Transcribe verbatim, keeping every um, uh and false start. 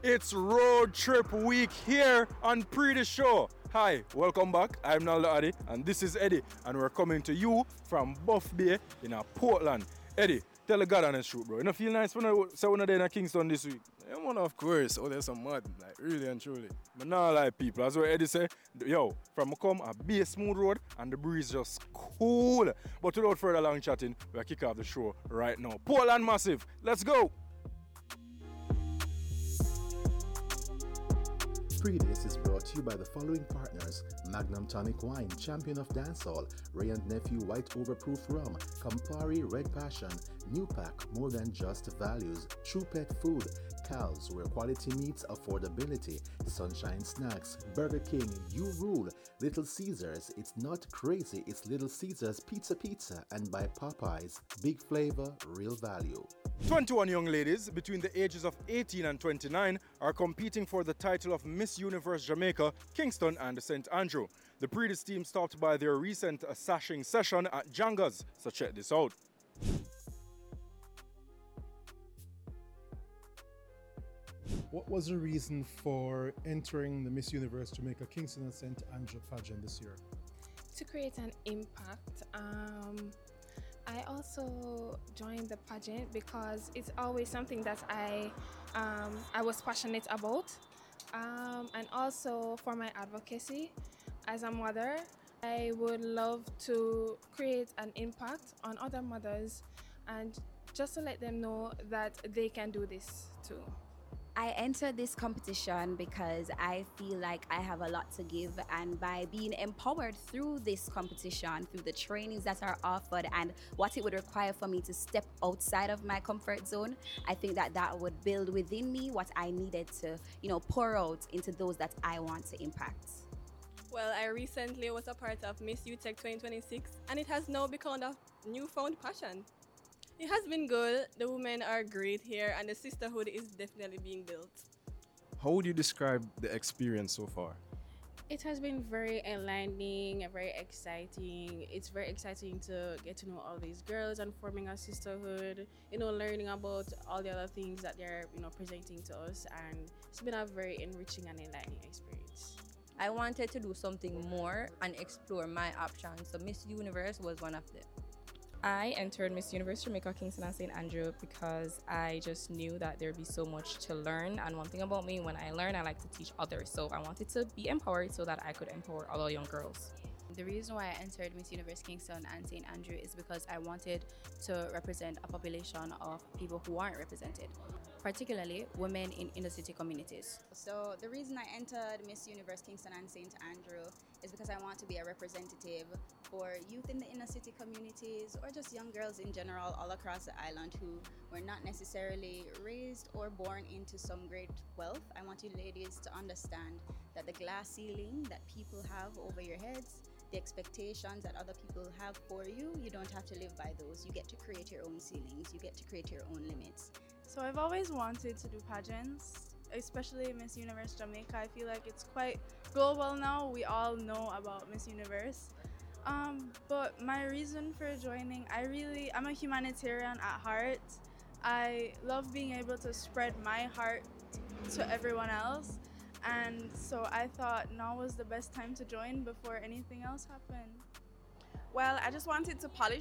It's road trip week here on Pre The Show. Hi, welcome back. I'm Naldo Addy and this is Eddie and we're coming to you from Buff Bay in a Portland. Eddie, tell the God honest truth, bro. You don't feel nice when I say when I in Kingston this week? Yeah, man, of course. Oh, there's some mud, like really and truly. But now like people, as what Eddie say, yo, from I come a be a smooth road and the breeze just cool. But without further long chatting, we'll kick off the show right now. Portland Massive, let's go! Pre-This is brought to you by the following partners: Magnum Tonic Wine, Champion of Dancehall, Ray and Nephew White Overproof Rum, Campari Red Passion, New Pack, More Than Just Values, True Pet Food, Cal's, where quality meets affordability, Sunshine Snacks, Burger King, You Rule, Little Caesars, it's not crazy, it's Little Caesars Pizza Pizza, and by Popeyes, Big Flavor, Real Value. twenty-one young ladies between the ages of eighteen and twenty-nine are competing for the title of Miss Universe Jamaica, Kingston and Saint Andrew. The Pre-This team stopped by their recent uh, sashing session at Janga's, so check this out. What was the reason for entering the Miss Universe Jamaica Kingston and Saint Andrew pageant this year? To create an impact. Um, I also joined the pageant because it's always something that I um, I was passionate about, um, and also for my advocacy as a mother. I would love to create an impact on other mothers and just to let them know that they can do this too. I entered this competition because I feel like I have a lot to give, and by being empowered through this competition, through the trainings that are offered and what it would require for me to step outside of my comfort zone, I think that that would build within me what I needed to, you know, pour out into those that I want to impact. Well, I recently was a part of Miss U Tech twenty twenty-six and it has now become a newfound passion. It has been good, the women are great here and the sisterhood is definitely being built. How would you describe the experience so far? It has been very enlightening, very exciting. It's very exciting to get to know all these girls and forming a sisterhood, you know, learning about all the other things that they're, you know, presenting to us, and it's been a very enriching and enlightening experience. I wanted to do something more and explore my options, so Miss Universe was one of them. I entered Miss Universe Jamaica Kingston and Saint Andrew because I just knew that there'd be so much to learn, and one thing about me, when I learn, I like to teach others, so I wanted to be empowered so that I could empower other young girls. The reason why I entered Miss Universe Kingston and Saint Andrew is because I wanted to represent a population of people who aren't represented, particularly women in inner city communities. So the reason I entered Miss Universe Kingston and Saint Andrew is because I want to be a representative for youth in the inner city communities, or just young girls in general all across the island who were not necessarily raised or born into some great wealth. I want you ladies to understand that the glass ceiling that people have over your heads, the expectations that other people have for you, you don't have to live by those. You get to create your own ceilings, you get to create your own limits. So I've always wanted to do pageants, especially Miss Universe Jamaica. I feel like it's quite global now. We all know about Miss Universe. Um, but my reason for joining, I really, I'm a humanitarian at heart. I love being able to spread my heart to everyone else. And so I thought now was the best time to join before anything else happened. Well, I just wanted to polish